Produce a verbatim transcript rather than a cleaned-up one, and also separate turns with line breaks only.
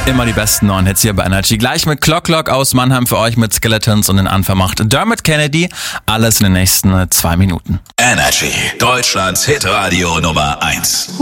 Immer die besten neuen Hits hier bei Energy. Gleich mit Clock Clock aus Mannheim für euch mit Skeletons und den Anfang macht Dermot Kennedy. Alles in den nächsten zwei Minuten.
Energy, Deutschlands Hitradio Nummer eins.